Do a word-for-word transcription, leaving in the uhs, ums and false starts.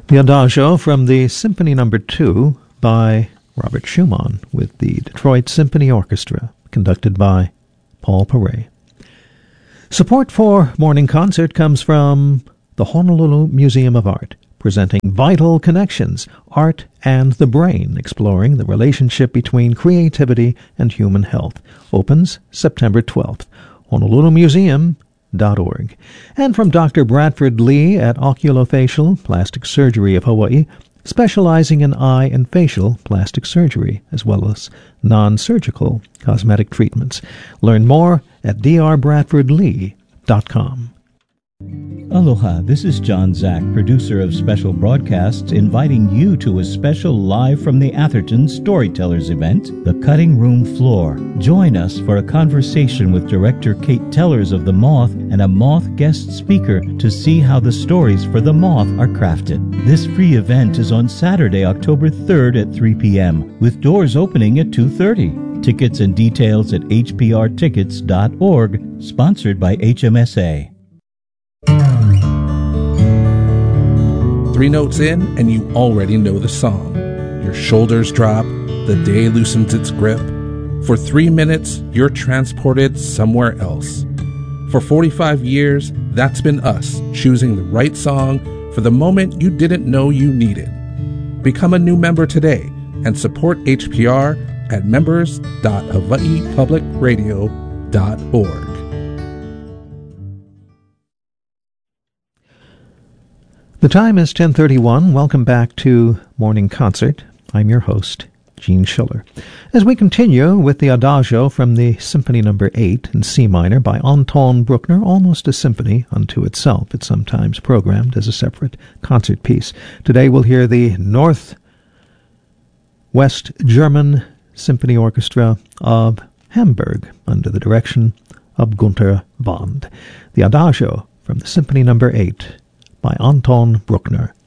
The Adagio from the Symphony Number two by Robert Schumann with the Detroit Symphony Orchestra, conducted by Paul Paray. Support for Morning Concert comes from the Honolulu Museum of Art, presenting Vital Connections, Art and the Brain, exploring the relationship between creativity and human health. Opens September twelfth. honolulu museum dot org. And from Doctor Bradford Lee at Oculofacial Plastic Surgery of Hawaii, specializing in eye and facial plastic surgery, as well as non-surgical cosmetic treatments. Learn more at d r bradford lee dot com. Aloha, this is John Zack, producer of Special Broadcasts, inviting you to a special Live from the Atherton Storytellers event, The Cutting Room Floor. Join us for a conversation with director Kate Tellers of The Moth and a Moth guest speaker to see how the stories for The Moth are crafted. This free event is on Saturday, October third at three p.m., with doors opening at two thirty. Tickets and details at h p r tickets dot org, sponsored by H M S A. Three notes in, and you already know the song. Your shoulders drop, the day loosens its grip. For three minutes, you're transported somewhere else. For forty-five years, that's been us, choosing the right song for the moment you didn't know you needed. Become a new member today and support H P R at members dot hawaii public radio dot org. The time is ten thirty-one. Welcome back to Morning Concert. I'm your host, Gene Schiller. As we continue with the Adagio from the Symphony Number eight in C minor by Anton Bruckner, almost a symphony unto itself. It's sometimes programmed as a separate concert piece. Today we'll hear the North West German Symphony Orchestra of Hamburg under the direction of Gunther Wand. The Adagio from the Symphony Number eight by Anton Bruckner.